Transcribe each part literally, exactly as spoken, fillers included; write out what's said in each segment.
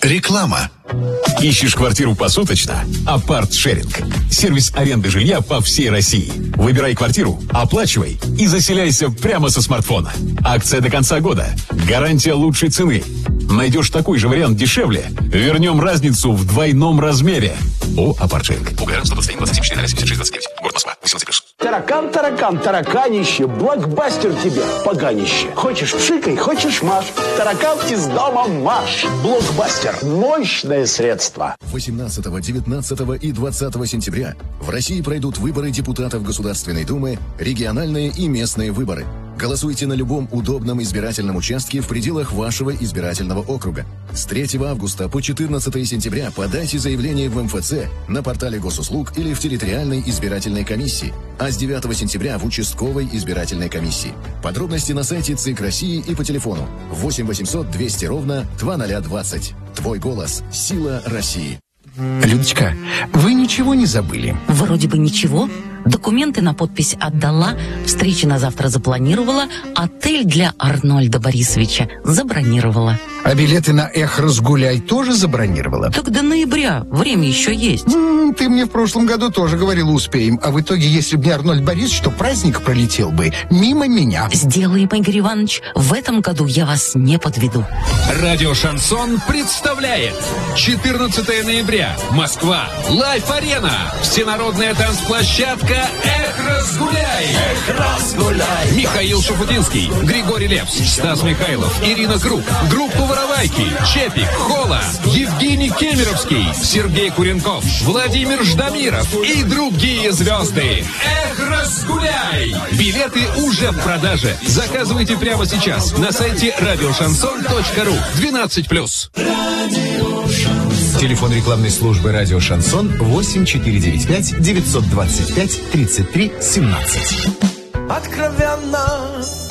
Реклама. Ищешь квартиру посуточно? Апарт-шеринг. Сервис аренды жилья по всей России. Выбирай квартиру, оплачивай и заселяйся прямо со смартфона. Акция до конца года. Гарантия лучшей цены. Найдешь такой же вариант дешевле, вернем разницу в двойном размере. О, апарт-шеринг. УГР сто двадцать один двадцать семь четыре семьдесят шесть двадцать девять. Город Москва. восемнадцать плюс. Таракан, таракан, тараканище, блокбастер тебе, поганище. Хочешь пшикай, хочешь маш. Таракан из дома маш. Блокбастер. Мощное средство. восемнадцатого, девятнадцатого и двадцатого сентября в России пройдут выборы депутатов Государственной Думы, региональные и местные выборы. Голосуйте на любом удобном избирательном участке в пределах вашего избирательного округа. С третьего августа по четырнадцатое сентября подайте заявление в эм эф цэ, на портале госуслуг или в территориальной избирательной комиссии, а с девятого сентября в участковой избирательной комиссии. Подробности на сайте ЦИК России и по телефону восемь восемьсот двести ровно двадцать двадцать. Твой голос – сила России. Людочка, вы ничего не забыли? Вроде бы ничего. Документы на подпись отдала, встречи на завтра запланировала, отель для Арнольда Борисовича забронировала. А билеты на «Эх, разгуляй» тоже забронировала? Так до ноября, время еще есть. М-м, ты мне в прошлом году тоже говорила успеем, а в итоге, если бы не Арнольд Борисович, то праздник пролетел бы мимо меня. Сделаем, Игорь Иванович, в этом году я вас не подведу. Радио «Шансон» представляет четырнадцатое ноября. Москва. Лайф-арена. Всенародная танцплощадка «Эх, разгуляй». Эх, разгуляй. Михаил Шуфутинский, Григорий Лепс, Стас Михайлов, Ирина Круг, группа «Воровайки», Чепик, Хола, Евгений Кемеровский, Сергей Куренков, Владимир Ждамиров и другие звезды. Эх, разгуляй. Билеты уже в продаже. Заказывайте прямо сейчас на сайте радиошансон точка ру. двенадцать плюс. Телефон рекламной службы «Радио Шансон» восемь четыре девять пять девятьсот двадцать пять тридцать три семнадцать. Откровенно,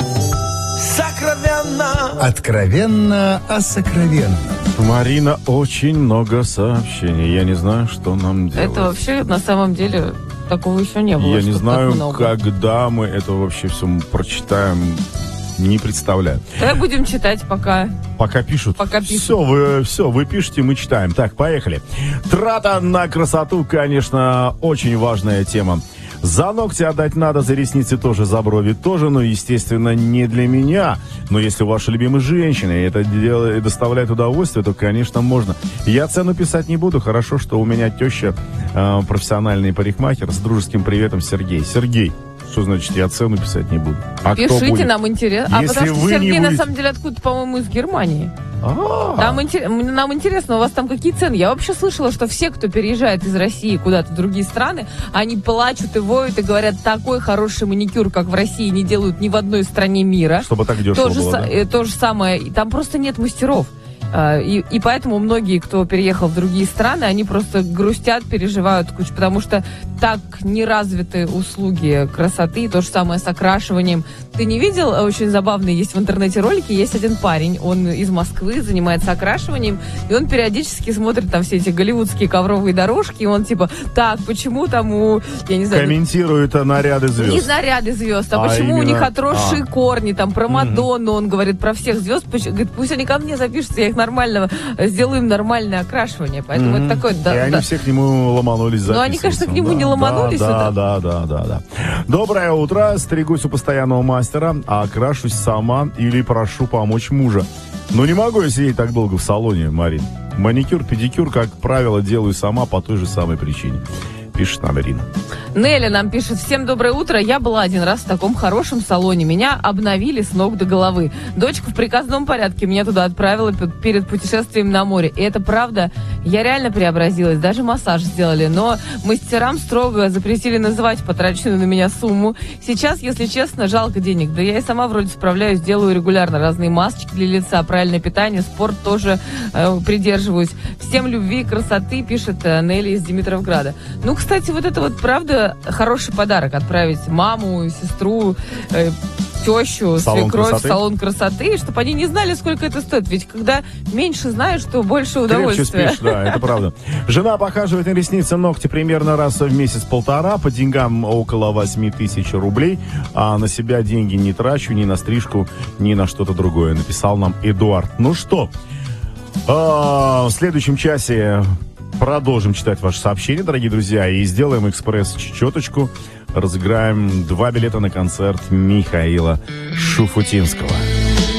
сокровенно. Откровенно, а сокровенно. Марина, очень много сообщений. Я не знаю, что нам делать. Это вообще, на самом деле, такого еще не было. Я не знаю, когда мы это вообще все прочитаем. Не представляю. Давай будем читать, пока... Пока пишут. Пока пишут. Все, вы, все, вы пишете, мы читаем. Так, поехали. Трата на красоту, конечно, очень важная тема. За ногти отдать надо, за ресницы тоже, за брови тоже, но, естественно, не для меня. Но если у вашей любимой женщины это дело доставляет удовольствие, то, конечно, можно. Я цену писать не буду. Хорошо, что у меня теща э, профессиональный парикмахер. С дружеским приветом, Сергей. Сергей. Что значит, я цену писать не буду? А Пишите, кто будет? Нам интересно. А Если потому что вы Сергей, не на будете... самом деле, откуда-то, по-моему, из Германии. А-а-а. Нам, интер... Нам интересно, у вас там какие цены? Я вообще слышала, что все, кто переезжает из России куда-то в другие страны, они плачут и воют и говорят, такой хороший маникюр, как в России, не делают ни в одной стране мира. Чтобы так дешево то же, было, са- да? то же самое. И там просто нет мастеров. И, и поэтому многие, кто переехал в другие страны, они просто грустят, переживают кучу, потому что так не развиты услуги красоты, то же самое с окрашиванием. Ты не видел? Очень забавный есть в интернете ролики, есть один парень, он из Москвы, занимается окрашиванием, и он периодически смотрит там все эти голливудские ковровые дорожки, и он типа, так, почему там у, я не знаю... Комментирует наряды звезд. Не наряды звезд, а, а почему именно... у них отросшие а. корни, там, про Мадонну, он говорит, про всех звезд, говорит, пусть они ко мне запишутся, я их нормально, сделаю им нормальное окрашивание, поэтому mm-hmm. это такое... Да, и они да. все к нему ломанулись записываться. Ну, они, конечно, к нему да, не ломанулись. Да, да, да, да, да, да. Доброе утро. Стригусь у постоянного мастера, а окрашусь сама или прошу помочь мужа. Но не могу я сидеть так долго в салоне, Марин. Маникюр, педикюр, как правило, делаю сама по той же самой причине. Пишет нам Ирина. Нелли нам пишет: всем доброе утро. Я была один раз в таком хорошем салоне. Меня обновили с ног до головы. Дочка в приказном порядке меня туда отправила перед путешествием на море. И это правда, я реально преобразилась. Даже массаж сделали. Но мастерам строго запретили называть потраченную на меня сумму. Сейчас, если честно, жалко денег. Да я и сама вроде справляюсь, делаю регулярно разные масочки для лица, правильное питание, спорт тоже э, придерживаюсь. Всем любви и красоты, пишет э, Нелли из Димитровграда. Ну, кстати, вот это вот правда хороший подарок — отправить маму, сестру, э, тещу, салон свекровь красоты. в салон красоты, чтобы они не знали, сколько это стоит. Ведь когда меньше знаешь, то больше удовольствия. Крепче спишь, да, это правда. Жена похаживает на ресницы, ногти примерно раз в месяц-полтора, по деньгам около восемь тысяч рублей, а на себя деньги не трачу ни на стрижку, ни на что-то другое, написал нам Эдуард. Ну что, А, в следующем часе продолжим читать ваши сообщения, дорогие друзья, и сделаем экспресс-чечеточку. Разыграем два билета на концерт Михаила Шуфутинского.